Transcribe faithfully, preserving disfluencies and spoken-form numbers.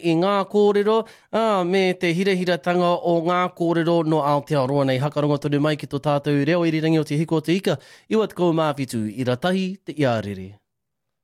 i ngā kōrero uh, me te hirehiratanga o ngā kōrero no Aotearoa nei. Hakarongo tonu mai ki tō tātou reo irirangi o te hiko o te ika. Iwa te kou mawhitu i ratahi te iarere.